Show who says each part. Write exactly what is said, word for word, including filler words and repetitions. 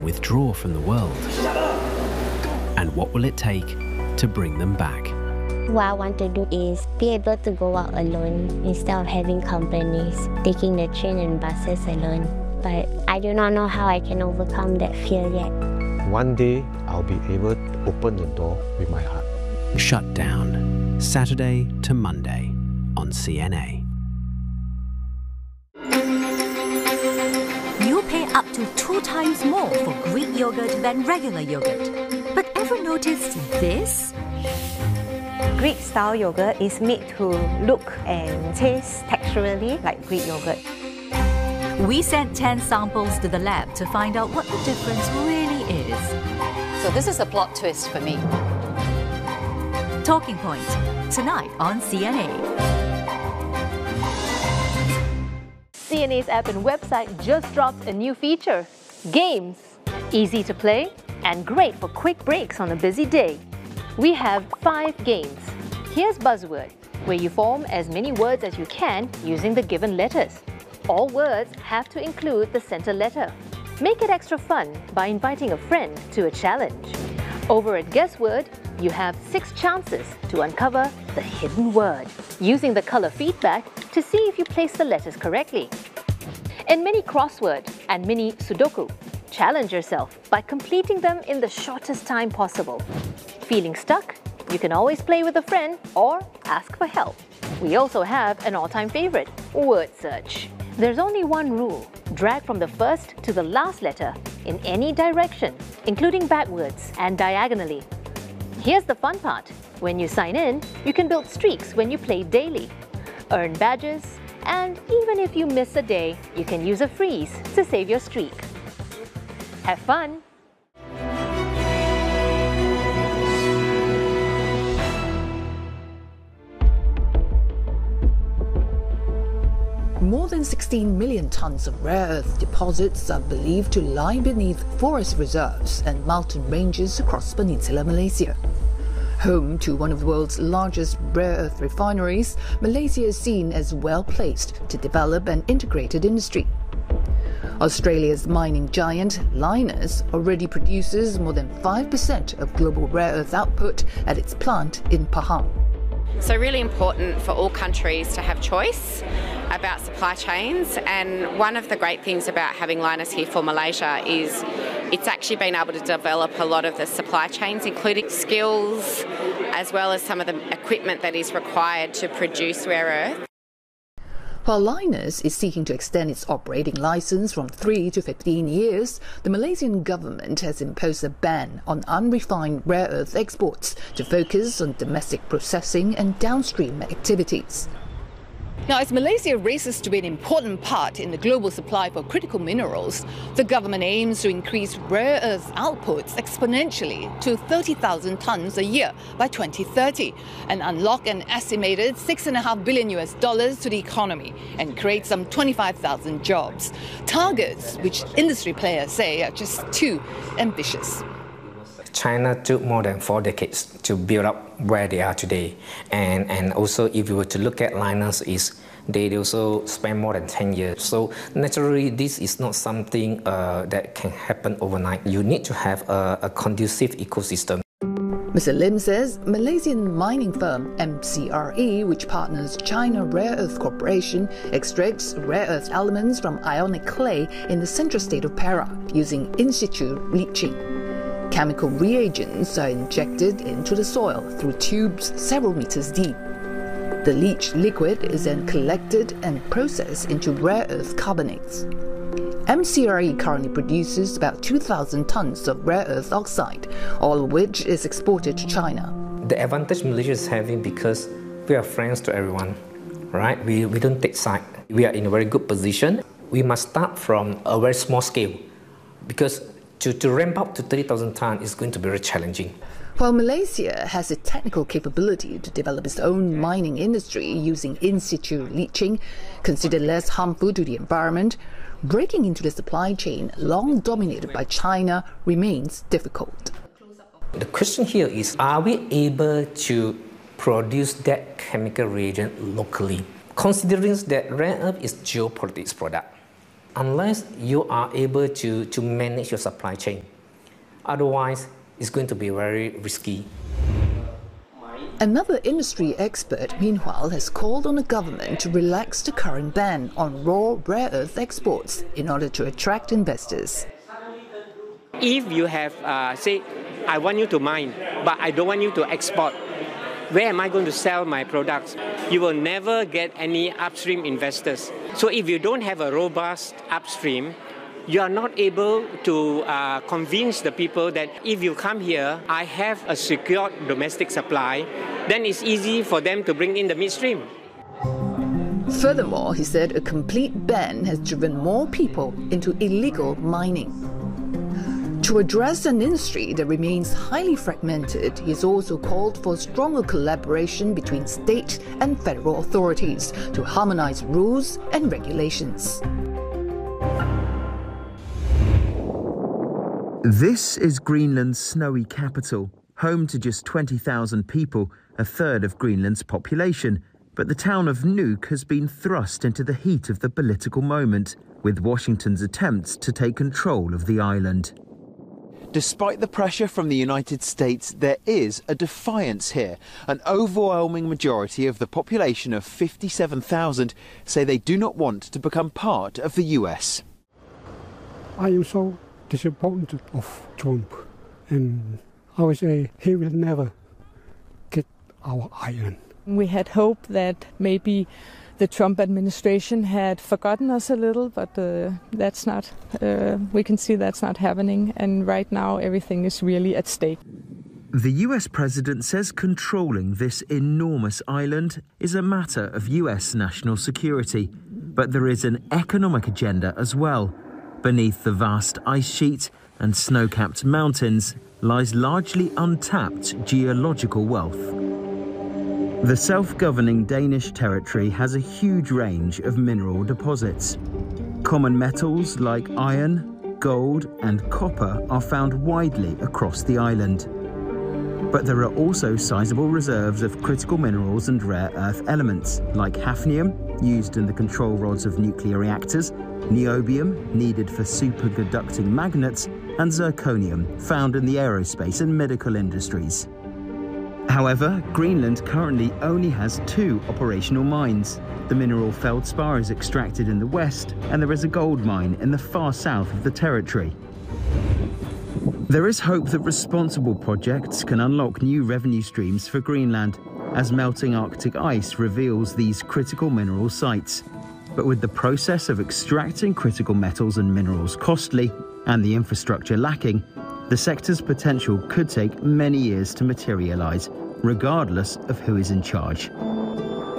Speaker 1: withdraw from the world? And what will it take to bring them back?
Speaker 2: What I want to do is be able to go out alone instead of having companies, taking the train and buses alone. But I do not know how I can overcome that fear yet.
Speaker 3: One day, I'll be able to open the door with my heart.
Speaker 1: Shut Down, Saturday to Monday on C N A.
Speaker 4: You'll pay up to two times more for Greek yogurt than regular yogurt. But ever noticed this?
Speaker 5: Greek-style yogurt is made to look and taste texturally like Greek yogurt.
Speaker 4: We sent ten samples to the lab to find out what the difference really is.
Speaker 6: So this is a plot twist for me.
Speaker 4: Talking Point, tonight on C N A.
Speaker 7: C N A's app and website just dropped a new feature, Games. Easy to play and great for quick breaks on a busy day. We have five games. Here's Buzzword, where you form as many words as you can using the given letters. All words have to include the center letter. Make it extra fun by inviting a friend to a challenge. Over at Guessword, you have six chances to uncover the hidden word, using the color feedback to see if you place the letters correctly. In Mini Crossword and Mini Sudoku, challenge yourself by completing them in the shortest time possible. Feeling stuck? You can always play with a friend or ask for help. We also have an all-time favorite, Word Search. There's only one rule. Drag from the first to the last letter in any direction, including backwards and diagonally. Here's the fun part. When you sign in, you can build streaks when you play daily, earn badges, and even if you miss a day, you can use a freeze to save your streak. Have fun!
Speaker 8: More than sixteen million tons of rare earth deposits are believed to lie beneath forest reserves and mountain ranges across Peninsular Malaysia. Home to one of the world's largest rare earth refineries, Malaysia is seen as well placed to develop an integrated industry. Australia's mining giant, Lynas, already produces more than five percent of global rare earth output at its plant in Pahang.
Speaker 9: So really important for all countries to have choice about supply chains, and one of the great things about having Lynas here for Malaysia is it's actually been able to develop a lot of the supply chains, including skills as well as some of the equipment that is required to produce rare earth.
Speaker 8: While Lynas is seeking to extend its operating license from three to fifteen years, the Malaysian government has imposed a ban on unrefined rare earth exports to focus on domestic processing and downstream activities.
Speaker 6: Now, as Malaysia races to be an important part in the global supply for critical minerals, the government aims to increase rare earth outputs exponentially to thirty thousand tons a year by twenty thirty and unlock an estimated six point five billion U S dollars to the economy and create some twenty-five thousand jobs. Targets which industry players say are just too ambitious.
Speaker 10: China took more than four decades to build up where they are today, and and also if you were to look at Lynas, is they also spend more than ten years. So naturally, this is not something uh, that can happen overnight. You need to have a, a conducive ecosystem.
Speaker 8: Mister Lim says Malaysian mining firm M C R E, which partners China Rare Earth Corporation, extracts rare earth elements from ionic clay in the central state of Perak using in situ leaching. Chemical reagents are injected into the soil through tubes several meters deep. The leached liquid is then collected and processed into rare earth carbonates. M C R E currently produces about two thousand tons of rare earth oxide, all of which is exported to China.
Speaker 10: The advantage Malaysia is having because we are friends to everyone, right? We, we don't take side. We are in a very good position. We must start from a very small scale because To, to ramp up to thirty thousand tons is going to be very challenging.
Speaker 8: While Malaysia has the technical capability to develop its own mining industry using in situ leaching, considered less harmful to the environment, breaking into the supply chain long dominated by China remains difficult.
Speaker 10: The question here is, are we able to produce that chemical reagent locally? Considering that rare earth is geopolitics product, unless you are able to, to manage your supply chain. Otherwise, it's going to be very risky.
Speaker 8: Another industry expert, meanwhile, has called on the government to relax the current ban on raw rare earth exports in order to attract investors.
Speaker 11: If you have, uh, say, I want you to mine, but I don't want you to export, where am I going to sell my products? You will never get any upstream investors. So if you don't have a robust upstream, you are not able to uh, convince the people that if you come here, I have a secured domestic supply, then it's easy for them to bring in the midstream.
Speaker 8: Furthermore, he said a complete ban has driven more people into illegal mining. To address an industry that remains highly fragmented, he has also called for stronger collaboration between state and federal authorities to harmonize rules and regulations.
Speaker 12: This is Greenland's snowy capital, home to just twenty thousand people, a third of Greenland's population. But the town of Nuuk has been thrust into the heat of the political moment, with Washington's attempts to take control of the island.
Speaker 13: Despite the pressure from the United States, there is a defiance here. An overwhelming majority of the population of fifty-seven thousand say they do not want to become part of the U S.
Speaker 14: I am so disappointed of Trump, and I would say he will never get our island.
Speaker 15: We had hoped that maybe the Trump administration had forgotten us a little, but uh, that's not, uh, we can see that's not happening, and right now everything is really at stake.
Speaker 12: The U S president says controlling this enormous island is a matter of U S national security, but there is an economic agenda as well. Beneath the vast ice sheet and snow-capped mountains lies largely untapped geological wealth. The self-governing Danish territory has a huge range of mineral deposits. Common metals like iron, gold and copper are found widely across the island. But there are also sizable reserves of critical minerals and rare earth elements like hafnium, used in the control rods of nuclear reactors, niobium, needed for superconducting magnets, and zirconium, found in the aerospace and medical industries. However, Greenland currently only has two operational mines. The mineral feldspar is extracted in the west, and there is a gold mine in the far south of the territory. There is hope that responsible projects can unlock new revenue streams for Greenland, as melting Arctic ice reveals these critical mineral sites. But with the process of extracting critical metals and minerals costly, and the infrastructure lacking, the sector's potential could take many years to materialize, regardless of who is in charge.